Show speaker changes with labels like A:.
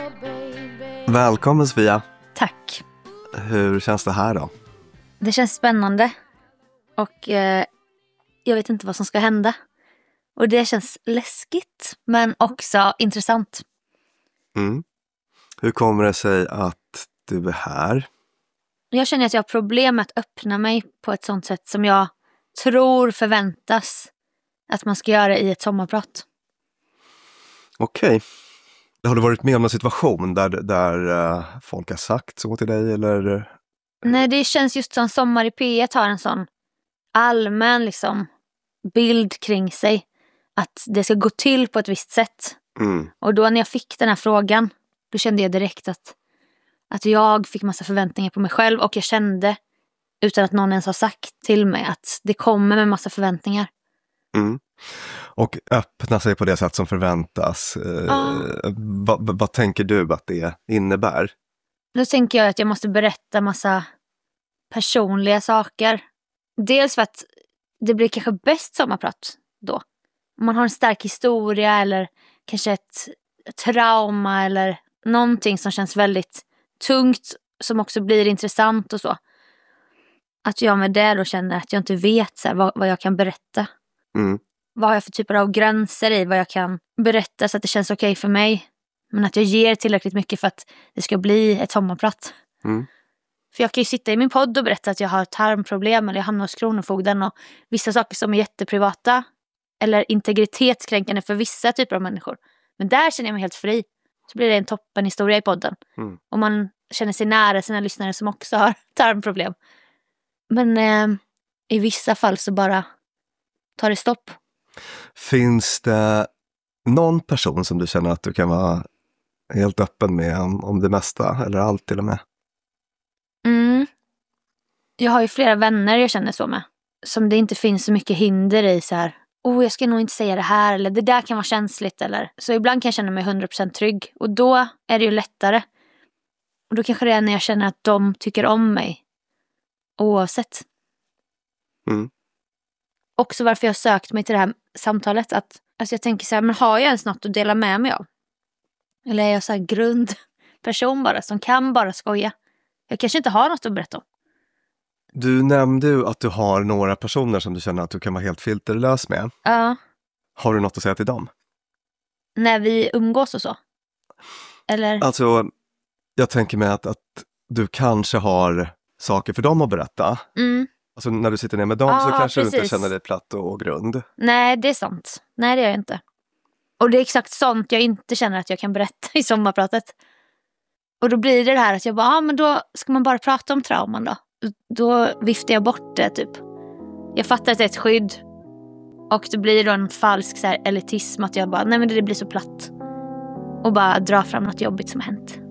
A: Välkommen Sofia.
B: Tack.
A: Hur känns det här då?
B: Det känns spännande. Och jag vet inte vad som ska hända. Och det känns läskigt, men också intressant.
A: Mm. Hur kommer det sig att du är här?
B: Jag känner att jag har problem med att öppna mig på ett sånt sätt som jag tror förväntas att man ska göra i ett sommarprat.
A: Okej. Har du varit med om en situation där folk har sagt så till dig eller?
B: Nej, det känns just som Sommar i P1 har en sån allmän liksom, bild kring sig. Att det ska gå till på ett visst sätt.
A: Mm.
B: Och då när jag fick den här frågan, då kände jag direkt att jag fick massa förväntningar på mig själv. Och jag kände, utan att någon ens har sagt till mig, att det kommer med massa förväntningar.
A: Mm. Och öppna sig på det sätt som förväntas. Vad tänker du att det innebär?
B: Då tänker jag att jag måste berätta massa personliga saker. Dels för att det blir kanske bäst sommarprat då. Om man har en stark historia eller kanske ett trauma eller någonting som känns väldigt tungt som också blir intressant och så. Att jag med det då känner att jag inte vet så här, vad jag kan berätta.
A: Mm.
B: Vad har jag för typer av gränser i vad jag kan berätta så att det känns okej för mig. Men att jag ger tillräckligt mycket för att det ska bli ett sommarprat.
A: Mm.
B: För jag kan ju sitta i min podd och berätta att jag har tarmproblem eller jag hamnar hos kronofogden och vissa saker som är jätteprivata eller integritetskränkande för vissa typer av människor. Men där känner jag mig helt fri. Så blir det en toppenhistoria i podden.
A: Mm.
B: Och man känner sig nära sina lyssnare som också har tarmproblem. Men i vissa fall så bara tar det stopp.
A: Finns det någon person som du känner att du kan vara helt öppen med om det mesta eller allt till och med?
B: Jag har ju flera vänner jag känner så med. Som det inte finns så mycket hinder i så här. Jag ska nog inte säga det här. Eller det där kan vara känsligt. Eller. Så ibland kan jag känna mig 100% trygg. Och då är det ju lättare. Och då kanske det är när jag känner att de tycker om mig. Oavsett.
A: Mm.
B: Också varför jag har sökt mig till det här samtalet. Att alltså jag tänker så här, men har jag ens något att dela med mig av? Eller är jag så här grundperson bara som kan bara skoja? Jag kanske inte har något att berätta om.
A: Du nämnde ju att du har några personer som du känner att du kan vara helt filterlös med.
B: Ja.
A: Har du något att säga till dem?
B: När vi umgås och så? Eller?
A: Alltså, jag tänker mig att du kanske har saker för dem att berätta.
B: Mm.
A: Alltså när du sitter ner med dem så kanske
B: precis.
A: du inte känner dig platt och grund.
B: Nej, det är sant. Nej, det gör jag inte. Och det är exakt sånt jag inte känner att jag kan berätta i sommarpratet. Och då blir det här att jag bara, men då ska man bara prata om trauman då. Då viftar jag bort det typ. Jag fattar att det är ett skydd. Och det blir då en falsk så här, elitism att jag bara, nej men det blir så platt. Och bara dra fram något jobbigt som har hänt.